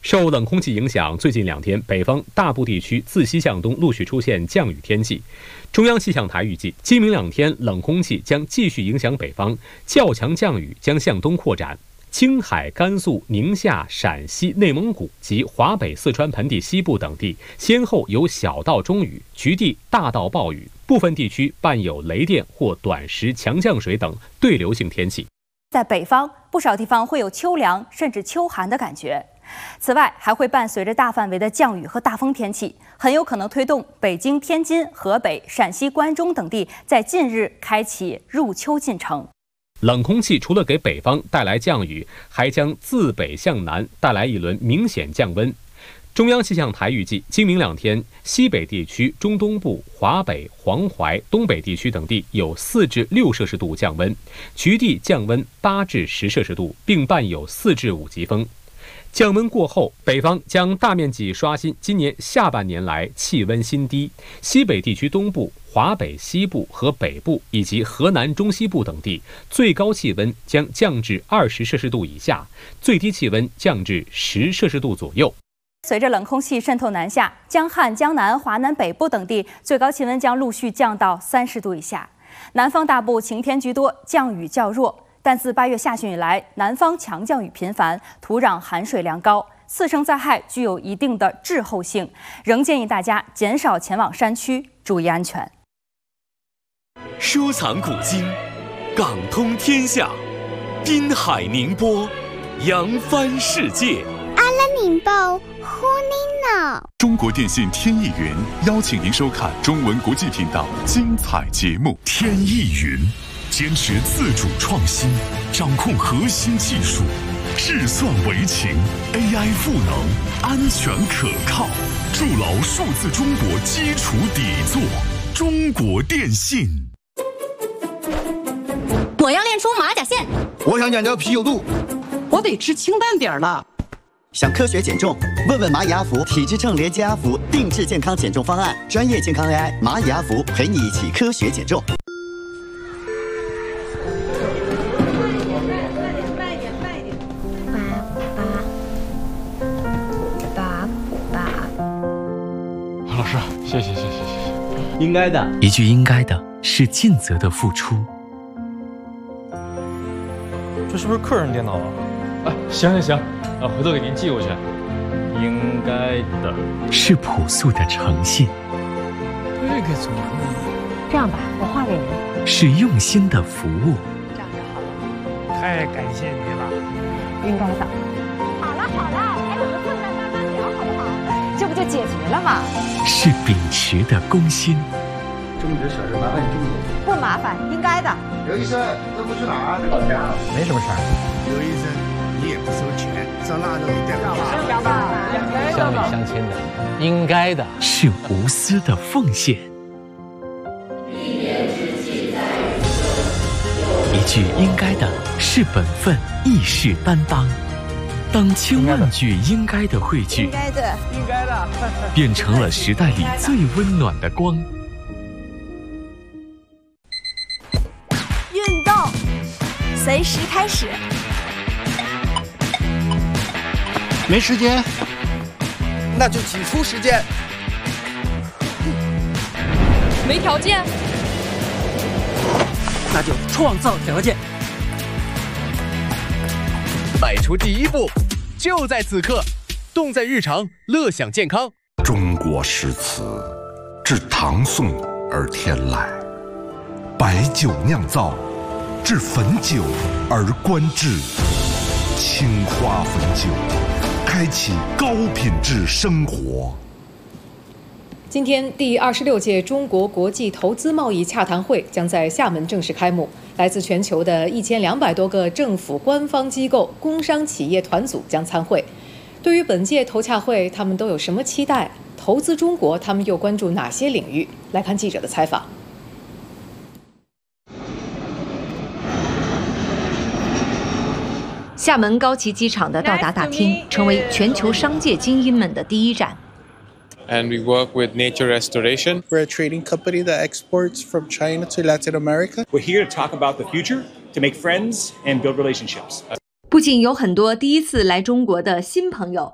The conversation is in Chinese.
受冷空气影响，最近2天，北方大部地区自西向东陆续出现降雨天气。中央气象台预计，今明2天冷空气将继续影响北方，较强降雨将向东扩展。青海、甘肃、宁夏、陕西、内蒙古及华北、四川盆地西部等地先后有小到中雨，局地大到暴雨，部分地区伴有雷电或短时强降水等对流性天气。 在北方，不少地方会有秋凉甚至秋寒的感觉。此外，还会伴随着大范围的降雨和大风天气，很有可能推动北京、天津、河北、陕西、关中等地在近日开启入秋进程。 冷空气除了给北方带来降雨，还将自北向南带来一轮明显降温。中央气象台预计，今明2天，西北地区、中东部、华北、黄淮、东北地区等地有4至6摄氏度降温，局地降温8至10摄氏度，并伴有4至5级风。降温过后，北方将大面积刷新今年下半年来气温新低。西北地区东部、华北西部和北部以及河南中西部等地，最高气温将降至20摄氏度以下，最低气温降至10摄氏度左右。 随着冷空气渗透南下，江汉、江南、华南北部等地最高气温将陆续降到30度以下。南方大部晴天居多，降雨较弱。但自8月下旬以来，南方强降雨频繁，土壤含水量高，次生灾害具有一定的滞后性，仍建议大家减少前往山区，注意安全。 收藏古今，港通天下，滨海宁波，扬帆世界。 阿拉宁报呼您呢。 中国电信天翼云邀请您收看中文国际频道精彩节目。天翼云坚持自主创新，掌控核心技术，智算为情 ，AI 赋能，安全可靠，筑牢数字中国基础底座。中国电信。 我要练出马甲线。 我想减掉啤酒肚。 我得吃清淡点了。 想科学减重？问问蚂蚁阿福体脂秤连接阿福定制健康减重方案，专业健康 AI 蚂蚁阿福陪你一起科学减重。 老师，谢谢。 应该的， 一句应该的是尽责的付出。 这是不是客人电脑啊？哎，行，回头给您寄过去。应该的是朴素的诚信。 这个怎么弄？ 这样吧，我画给您。 是用心的服务。 这样就好了。 太感谢你了。 应该的。好了，还有个圣诞妈妈聊好不好？这不就解决了吗？ 是秉持的公心。 这么点小事麻烦你这么多。 不麻烦，应该的。 刘医生，这不去哪儿？老家。 没什么事儿。 刘医生，你也不收钱，上那都没带回去。 乡里乡亲的，应该的。 是无私的奉献。一句应该的是本分，义士担当。当千万句应该的汇聚， 应该的， 变成了时代里最温暖的光。 运动，随时开始。 没时间，那就挤出时间。 没条件， 那就创造条件。 迈出第一步，就在此刻，动在日常，乐享健康。 中国诗词，至唐宋而天籁；白酒酿造，至汾酒而观致。青花汾酒，开启高品质生活。 今天，第26届中国国际投资贸易洽谈会将在厦门正式开幕。来自全球的1200多个政府官方机构、工商企业团组将参会。对于本届投洽会，他们都有什么期待？投资中国，他们又关注哪些领域？来看记者的采访。 厦门高崎机场的到达大厅，成为全球商界精英们的第一站。 And we work with nature restoration. We're a trading company that exports from China to Latin America. We're here to talk about the future, to make friends and build relationships. 不仅有很多第一次来中国的新朋友，